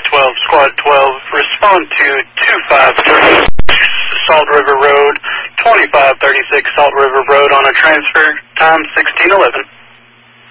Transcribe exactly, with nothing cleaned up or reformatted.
twelve, Squad twelve, respond to two five three Salt River Road, twenty-five thirty-six Salt River Road on a transfer, time sixteen eleven.